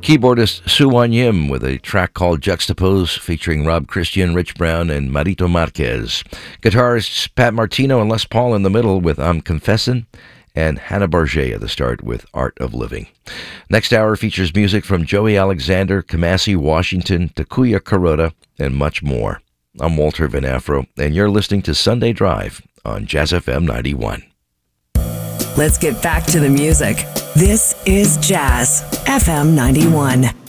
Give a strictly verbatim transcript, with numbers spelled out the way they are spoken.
Keyboardist Sue Wan Yim with a track called Juxtapose featuring Rob Christian, Rich Brown, and Marito Marquez. Guitarists Pat Martino and Les Paul in the middle with I'm Confessin', and Hannah Barget at the start with Art of Living. Next hour features music from Joey Alexander, Kamasi Washington, Takuya Kuroda, and much more. I'm Walter Van Afro, and you're listening to Sunday Drive on Jazz F M ninety-one. Let's get back to the music. This is Jazz F M ninety-one.